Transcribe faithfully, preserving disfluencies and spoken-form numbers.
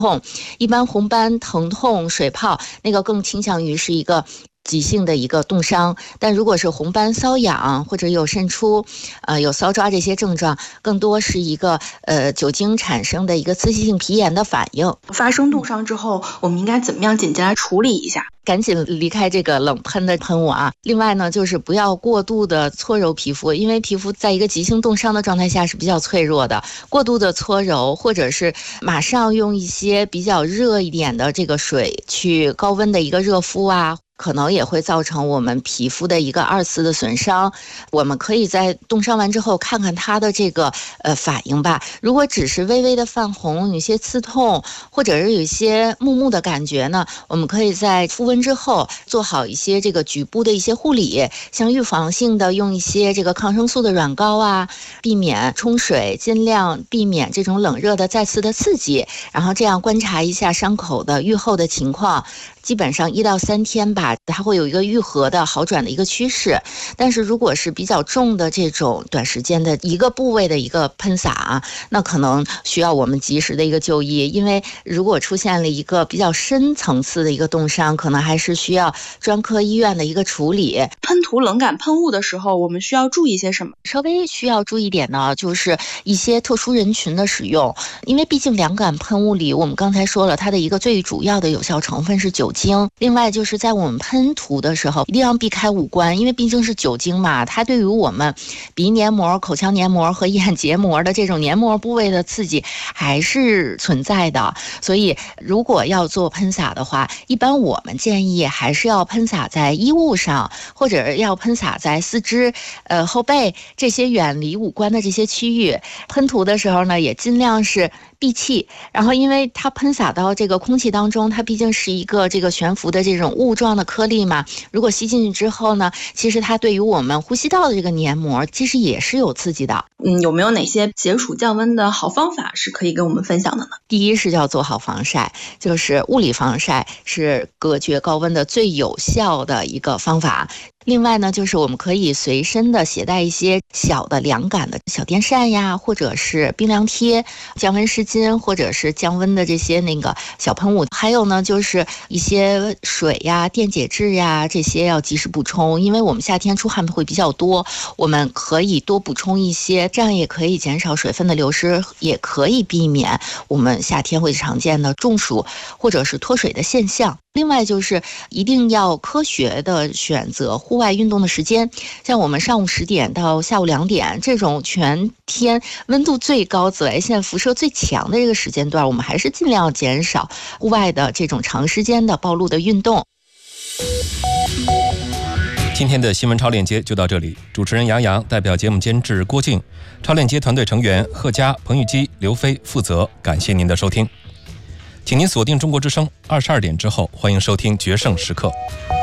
痛。一般红斑、疼痛、水泡，那个更倾向于是一个急性的一个冻伤，但如果是红斑、瘙痒或者有渗出、呃有搔抓这些症状，更多是一个呃酒精产生的一个刺激性皮炎的反应。 发生冻伤之后，我们应该怎么样紧急来处理一下？ 赶紧离开这个冷喷的喷雾啊！另外呢，就是不要过度的搓揉皮肤，因为皮肤在一个急性冻伤的状态下是比较脆弱的。过度的搓揉，或者是马上用一些比较热一点的这个水去高温的一个热敷啊，可能也会造成我们皮肤的一个二次的损伤。我们可以在冻伤完之后看看它的这个呃反应吧。如果只是微微的泛红，有些刺痛，或者是有一些木木的感觉呢，我们可以在敷温之后做好一些这个局部的一些护理，像预防性的用一些这个抗生素的软膏啊，避免冲水，尽量避免这种冷热的再次的刺激，然后这样观察一下伤口的愈后的情况。基本上一到三天吧，它会有一个愈合的好转的一个趋势。但是如果是比较重的这种短时间的一个部位的一个喷洒啊，那可能需要我们及时的一个就医，因为如果出现了一个比较深层次的一个冻伤，可能还是需要专科医院的一个处理。 喷涂冷感喷雾的时候，我们需要注意些什么？ 稍微需要注意点呢，就是一些特殊人群的使用，因为毕竟凉感喷雾里，我们刚才说了，它的一个最主要的有效成分是酒精。另外就是在我们喷涂的时候，一定要避开五官，因为毕竟是酒精嘛，它对于我们鼻黏膜、口腔黏膜和眼结膜的这种黏膜部位的刺激还是存在的。所以如果要做喷洒的话，一般我们建议还是要喷洒在衣物上，或者要喷洒在四肢、呃后背这些远离五官的这些区域。喷涂的时候呢，也尽量是闭气，然后因为它喷洒到这个空气当中，它毕竟是一个这个悬浮的这种雾状的颗粒嘛，如果吸进去之后呢，其实它对于我们呼吸道的这个黏膜其实也是有刺激的。 嗯，有没有哪些解暑降温的好方法是可以跟我们分享的呢？ 第一是要做好防晒，就是物理防晒是隔绝高温的最有效的一个方法。另外呢，就是我们可以随身的携带一些小的凉感的小电扇呀，或者是冰凉贴、降温湿巾，或者是降温的这些那个小喷雾。还有呢，就是一些水呀、电解质呀，这些要及时补充，因为我们夏天出汗会比较多，我们可以多补充一些，这样也可以减少水分的流失，也可以避免我们夏天会常见的中暑或者是脱水的现象。另外就是一定要科学的选择户外运动的时间，像我们上午十点到下午两点这种全天温度最高、紫外线辐射最强的这个时间段，我们还是尽量减少户外的这种长时间的暴露的运动。 今天的新闻超链接就到这里，主持人杨洋代表节目监制郭靖，超链接团队成员贺佳、彭玉基、刘飞负责。感谢您的收听，请您锁定中国之声，二十二点之后欢迎收听决胜时刻。